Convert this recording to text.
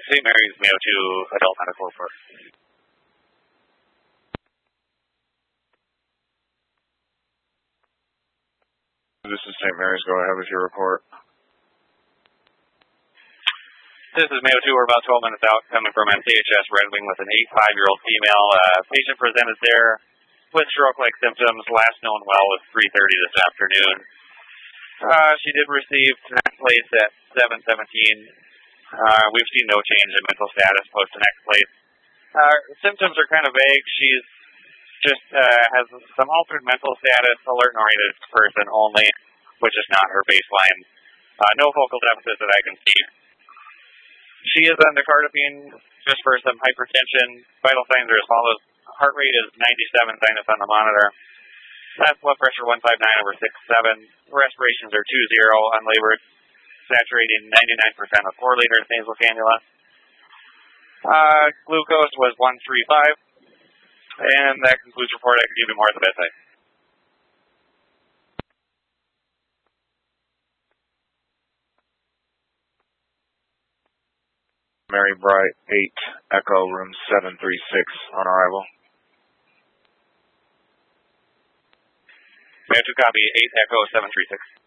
St. Mary's, Mayo 2, adult medical report. This is St. Mary's. Go ahead with your report. This is Mayo 2. We're about 12 minutes out, coming from NCHS Red Wing with an 85-year-old female. Patient presented there with stroke-like symptoms. Last known well was 3:30 this afternoon. She did receive next place at 7:17. We've seen no change in mental status post the next place. Symptoms are kind of vague. She's just has some altered mental status, alert and oriented person only, which is not her baseline. No focal deficit that I can see. She is on nicardipine just for some hypertension. Vital signs are as follows. Heart rate is 97, sinus on the monitor. Last blood pressure 159/67. Respirations are 20, unlabored. Saturating 99% of 4 liters nasal cannula. Glucose was 135. And that concludes the report. I can give you more at the bedside. Mary Bright, 8, Echo, room 736, on arrival. Mayo 2 copy, 8, Echo, 736.